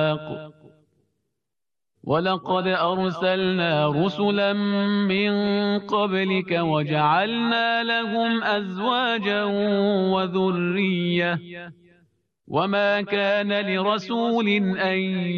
الأخلاق. ولقد أرسلنا رسلا من قبلك وجعلنا لهم أزواجا وذرية وما كان لرسول أن